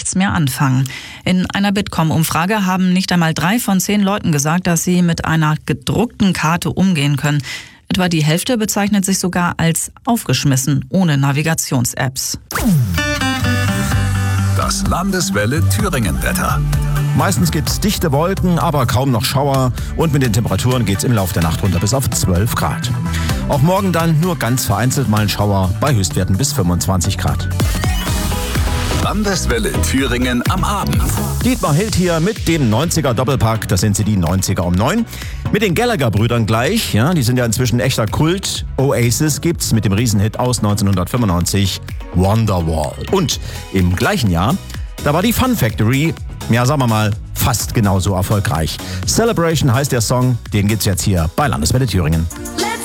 nichts mehr anfangen. In einer Bitkom-Umfrage haben nicht einmal 3 von 10 Leuten gesagt, dass sie mit einer gedruckten Karte umgehen können. Etwa die Hälfte bezeichnet sich sogar als aufgeschmissen, ohne Navigations-Apps. Das Landeswelle Thüringen-Wetter. Meistens gibt's dichte Wolken, aber kaum noch Schauer. Und mit den Temperaturen geht's im Laufe der Nacht runter bis auf 12 Grad. Auch morgen dann nur ganz vereinzelt mal ein Schauer bei Höchstwerten bis 25 Grad. Landeswelle Thüringen am Abend. Dietmar Hild hier mit dem 90er Doppelpack. Das sind sie, die 90er um 9. Mit den Gallagher-Brüdern gleich. Ja, die sind ja inzwischen echter Kult. Oasis gibt's mit dem Riesenhit aus 1995, Wonderwall. Und im gleichen Jahr, da war die Fun Factory, ja sagen wir mal, fast genauso erfolgreich. Celebration heißt der Song, den gibt's jetzt hier bei Landeswelle Thüringen.